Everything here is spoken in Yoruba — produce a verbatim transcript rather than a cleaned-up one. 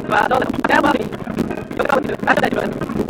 はどうだろう。あれは悪い。よくわかる。あなた大丈夫。